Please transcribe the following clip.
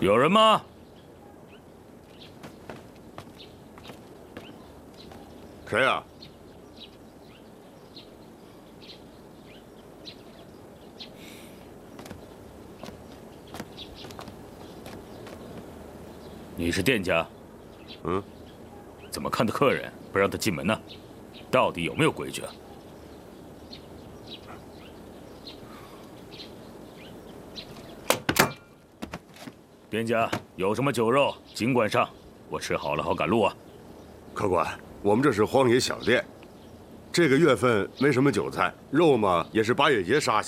有人吗？ 谁呀？ 你是店家？ 嗯。 怎么看到客人不让他进门呢？到底有没有规矩啊？ 店家有什么酒肉，尽管上，我吃好了好赶路啊。 客官，我们这是荒野小店，这个月份没什么酒菜，肉嘛也是八月节杀下